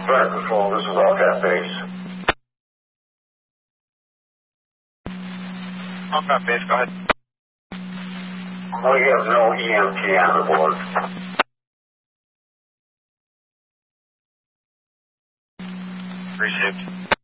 Fire Control, this is Wildcat Base. Wildcat Base, go ahead. We have no EMT on the board. Received.